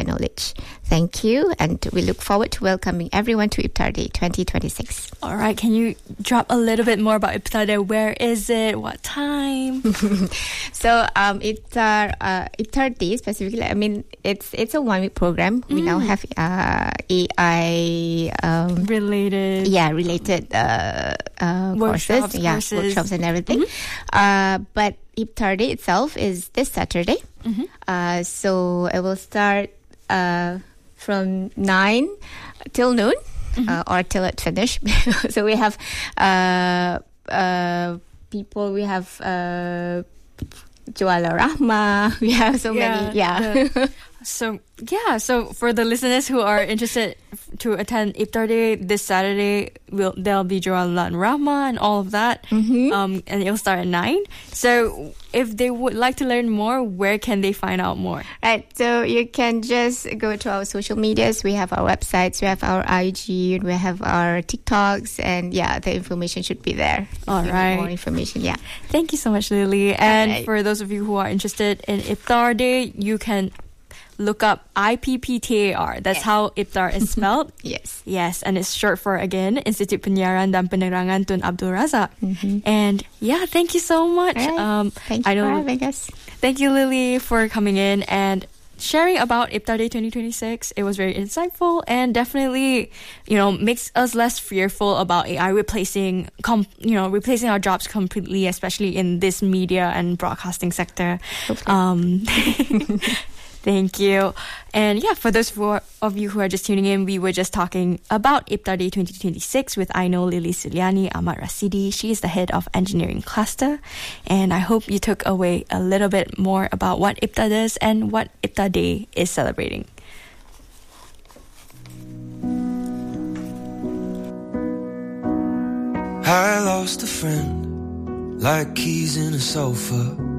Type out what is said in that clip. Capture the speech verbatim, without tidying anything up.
Iftar knowledge. Thank you, and we look forward to welcoming everyone to Iftar Day twenty twenty-six. All right, can you drop a little bit more about Iftar Day? Where is it? What time? So um, Iftar uh, Iftar Day specifically, I mean, it's it's a one week program. We mm. now have uh, A I um, related, yeah, related uh, uh, workshops, courses, yeah, courses. workshops and everything. Mm-hmm. Uh, but Iftar Day itself is this Saturday. Mm-hmm. Uh, so it will start uh, from nine till noon, mm-hmm. uh, or till it finish. So we have uh, uh, people. We have uh, Juala Rahma. We have so yeah, many. Yeah. The, so yeah. So for the listeners who are interested to attend Iftar Day this Saturday, will there'll be Juala Rahma and all of that. Mm-hmm. Um, and it'll start at nine. So if they would like to learn more, where can they find out more? Right. So you can just go to our social medias. We have our websites. We have our I G. We have our TikToks. And yeah, the information should be there. All right. More information. Yeah. Thank you so much, Lily. And right. for those of you who are interested in Iftar Day, you can look up I P P T A R. That's yes. how Iftar is spelled. Yes. Yes, and it's short for, again, Institute Penyiaran dan Penerangan Tun Abdul Razak. Mm-hmm. And yeah, thank you so much. Right. Um, thank you I know, for having us. Thank you, Lily, for coming in and sharing about Iftar Day twenty twenty-six. It was very insightful and definitely, you know, makes us less fearful about A I replacing, com- you know, replacing our jobs completely, especially in this media and broadcasting sector. Um Thank you. And yeah, for those of you who are just tuning in, we were just talking about Iftar Day twenty twenty-six with I know Lily Suliani Ahmad Rasidi. She is the head of engineering cluster. And I hope you took away a little bit more about what Iftar does and what Iftar Day is celebrating. I lost a friend like keys in a sofa.